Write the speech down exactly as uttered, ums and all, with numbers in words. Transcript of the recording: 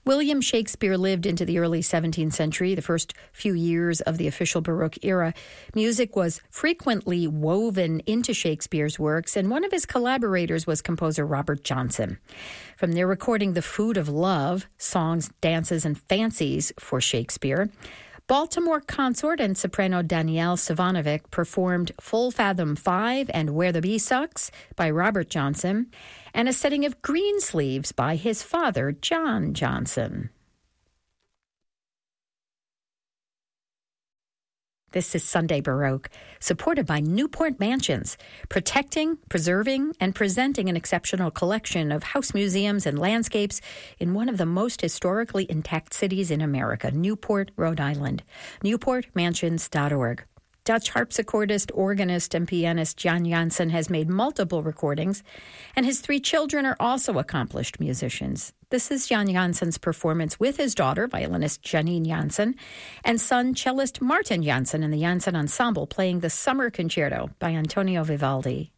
William Shakespeare lived into the early seventeenth century, the first few years of the official Baroque era. Music was frequently woven into Shakespeare's works, and one of his collaborators was composer Robert Johnson. From their recording The Food of Love, Songs, Dances, and Fancies for Shakespeare, Baltimore consort and soprano Danielle Savanovic performed Full Fathom Five and Where the Bee Sucks by Robert Johnson, and a setting of Greensleeves by his father, John Johnson. This is Sunday Baroque, supported by Newport Mansions, protecting, preserving, and presenting an exceptional collection of house museums and landscapes in one of the most historically intact cities in America, Newport, Rhode Island. newport mansions dot org. Dutch harpsichordist, organist, and pianist Jan Janssen has made multiple recordings, and his three children are also accomplished musicians. This is Jan Janssen's performance with his daughter, violinist Janine Janssen, and son, cellist Martin Janssen, in the Janssen Ensemble, playing the Summer Concerto by Antonio Vivaldi.